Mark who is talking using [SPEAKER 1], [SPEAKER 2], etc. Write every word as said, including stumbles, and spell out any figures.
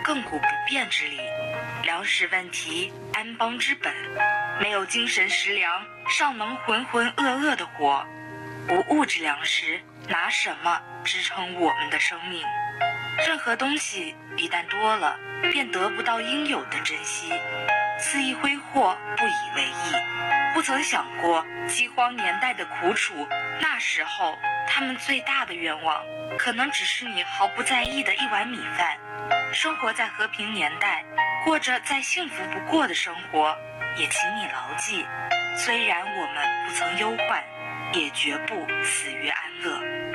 [SPEAKER 1] 亘古不变之理。粮食问题，安邦之本。没有精神食粮，尚能浑浑噩噩地活；无物质粮食，拿什么支撑我们的生命？任何东西一旦多了，便得不到应有的珍惜，肆意挥霍，不以为意。不曾想过饥荒年代的苦楚，那时候他们最大的愿望，可能只是你毫不在意的一碗米饭。生活在和平年代，过着再幸福不过的生活，也请你牢记，虽然我们不曾忧患，也绝不死于安乐。